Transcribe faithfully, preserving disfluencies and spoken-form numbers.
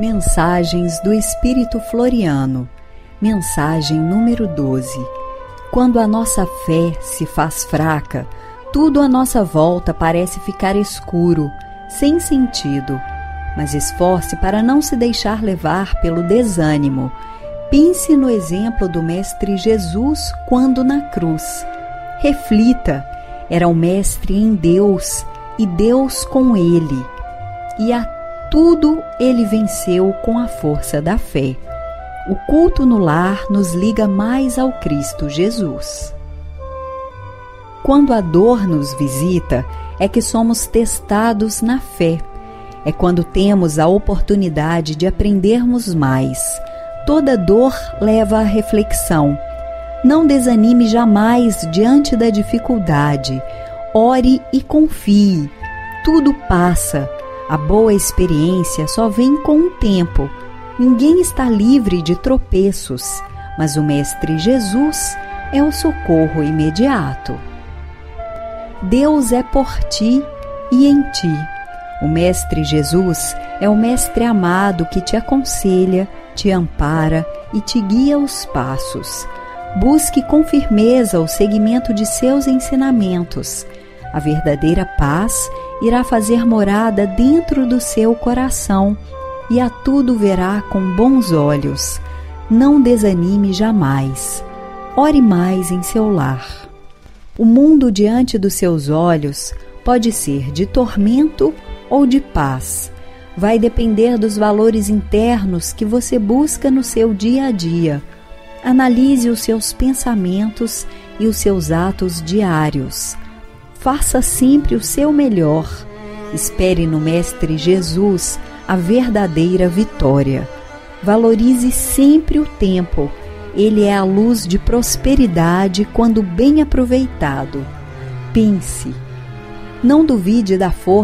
Mensagens do Espírito Floriano. Mensagem número doze. Quando a nossa fé se faz fraca, tudo à nossa volta parece ficar escuro, sem sentido. Mas esforce para não se deixar levar pelo desânimo. Pense no exemplo do Mestre Jesus quando na cruz. Reflita, era o Mestre em Deus e Deus com ele. E a tudo ele venceu com a força da fé. O culto no lar nos liga mais ao Cristo Jesus. Quando a dor nos visita, é que somos testados na fé. É quando temos a oportunidade de aprendermos mais. Toda dor leva à reflexão. Não desanime jamais diante da dificuldade. Ore e confie. Tudo passa. A boa experiência só vem com o tempo. Ninguém está livre de tropeços, mas o Mestre Jesus é o socorro imediato. Deus é por ti e em ti. O Mestre Jesus é o Mestre amado que te aconselha, te ampara e te guia os passos. Busque com firmeza o seguimento de seus ensinamentos. A verdadeira paz irá fazer morada dentro do seu coração e a tudo verá com bons olhos. Não desanime jamais. Ore mais em seu lar. O mundo diante dos seus olhos pode ser de tormento ou de paz. Vai depender dos valores internos que você busca no seu dia a dia. Analise os seus pensamentos e os seus atos diários. Faça sempre o seu melhor. Espere no Mestre Jesus a verdadeira vitória. Valorize sempre o tempo. Ele é a luz de prosperidade quando bem aproveitado. Pense. Não duvide da força